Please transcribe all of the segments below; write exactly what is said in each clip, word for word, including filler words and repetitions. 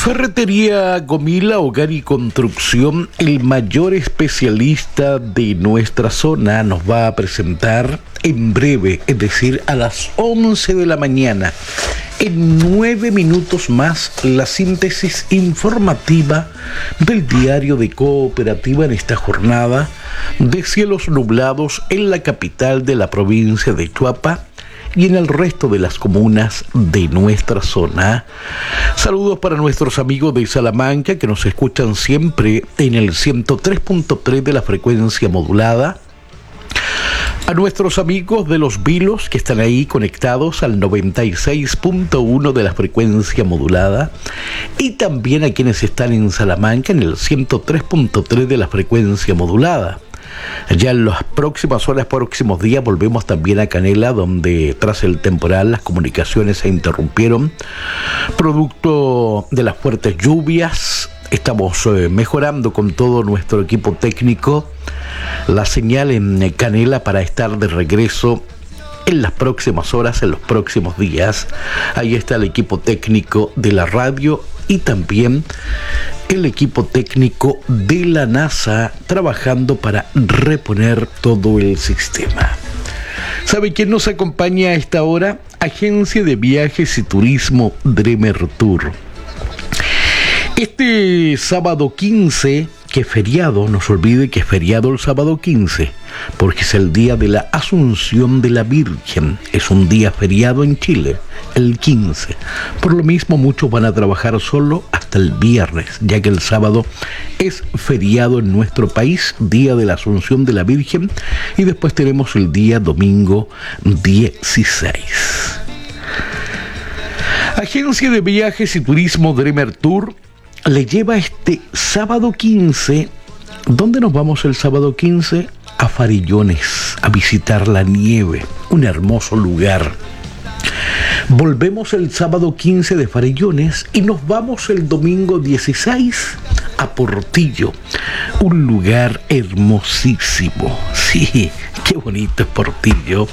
Ferretería Gomila, Hogar y Construcción, el mayor especialista de nuestra zona, nos va a presentar en breve, es decir, a las once de la mañana, en nueve minutos más, la síntesis informativa del diario de Cooperativa en esta jornada de cielos nublados en la capital de la provincia de Chuapa y en el resto de las comunas de nuestra zona. Saludos para nuestros amigos de Salamanca que nos escuchan siempre en el ciento tres punto tres de la frecuencia modulada. A nuestros amigos de Los Vilos que están ahí conectados al noventa y seis punto uno de la frecuencia modulada. Y también a quienes están en Salamanca en el ciento tres punto tres de la frecuencia modulada. Ya en las próximas horas, próximos días, volvemos también a Canela, donde tras el temporal las comunicaciones se interrumpieron. Producto de las fuertes lluvias, estamos eh, mejorando con todo nuestro equipo técnico la señal en Canela para estar de regreso en las próximas horas, en los próximos días. Ahí está el equipo técnico de la radio y también el equipo técnico de la NASA trabajando para reponer todo el sistema. ¿Sabe quién nos acompaña a esta hora? Agencia de Viajes y Turismo Dremer Tour. Este sábado quince, que es feriado, no se olvide que es feriado el sábado quince, porque es el día de la Asunción de la Virgen. Es un día feriado en Chile, el quince. Por lo mismo, muchos van a trabajar solo hasta el viernes, ya que el sábado es feriado en nuestro país, día de la Asunción de la Virgen, y después tenemos el día domingo dieciséis. Agencia de Viajes y Turismo Dremer Tour le lleva este sábado quince. ¿Dónde nos vamos el sábado quince? A Farillones, a visitar la nieve, un hermoso lugar. Volvemos el sábado quince de Farillones y nos vamos el domingo dieciséis a Portillo, un lugar hermosísimo. Sí, qué bonito es Portillo.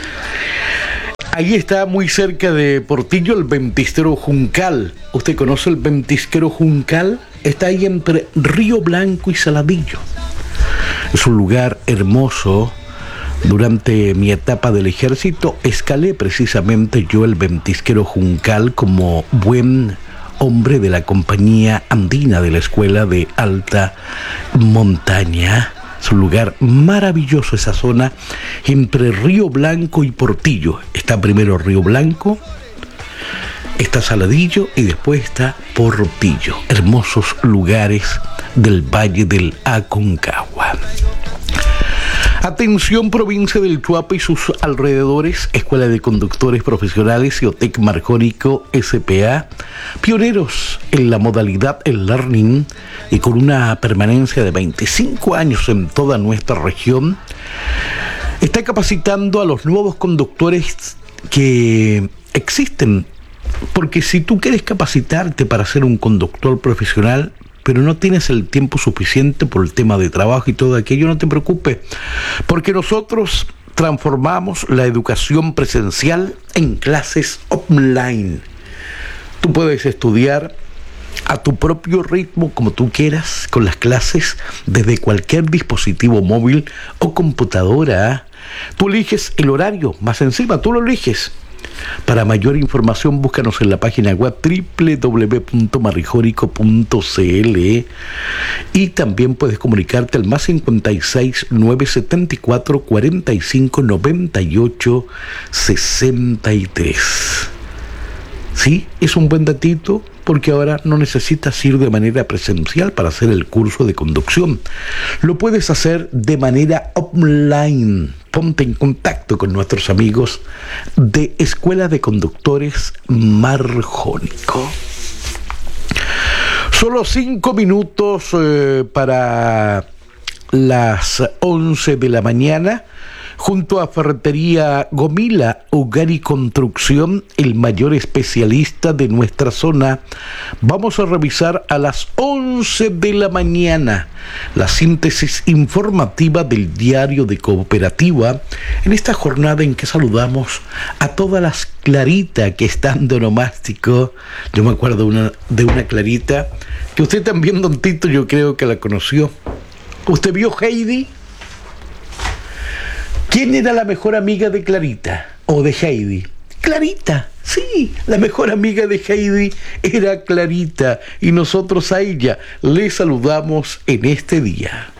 Ahí está, muy cerca de Portillo, el Ventisquero Juncal. ¿Usted conoce el Ventisquero Juncal? Está ahí entre Río Blanco y Saladillo. Es un lugar hermoso. Durante mi etapa del ejército, escalé precisamente yo el Ventisquero Juncal como buen hombre de la compañía andina de la Escuela de Alta Montaña. Es un lugar maravilloso esa zona entre Río Blanco y Portillo. Está primero Río Blanco, está Saladillo y después está Portillo. Hermosos lugares del Valle del Aconcagua. Atención, provincia del Chuapa y sus alrededores, Escuela de Conductores Profesionales y OTEC Marjónico S P A, pioneros en la modalidad el learning y con una permanencia de veinticinco años en toda nuestra región, está capacitando a los nuevos conductores que existen, porque si tú quieres capacitarte para ser un conductor profesional, pero no tienes el tiempo suficiente por el tema de trabajo y todo aquello, no te preocupes, porque nosotros transformamos la educación presencial en clases online. Tú puedes estudiar a tu propio ritmo, como tú quieras, con las clases desde cualquier dispositivo móvil o computadora. Tú eliges el horario, más encima, tú lo eliges. Para mayor información, búscanos en la página web doble u doble u doble u punto marrijorico punto c l y también puedes comunicarte al más cincuenta y seis, novecientos setenta y cuatro, cuarenta y cinco, noventa y ocho, sesenta y tres. Sí, es un buen datito porque ahora no necesitas ir de manera presencial para hacer el curso de conducción. Lo puedes hacer de manera online. Ponte en contacto con nuestros amigos de Escuela de Conductores Marjónico. Solo cinco minutos eh, para las once de la mañana. Junto a Ferretería Gomila, Hogar y Construcción, el mayor especialista de nuestra zona, vamos a revisar a las once de la mañana la síntesis informativa del diario de Cooperativa en esta jornada en que saludamos a todas las Clarita que están de onomástico. Yo me acuerdo de una, de una Clarita que usted también, don Tito, yo creo que la conoció. ¿Usted vio Heidi? ¿Quién era la mejor amiga de Clarita o de Heidi? Clarita, sí, la mejor amiga de Heidi era Clarita y nosotros a ella le saludamos en este día.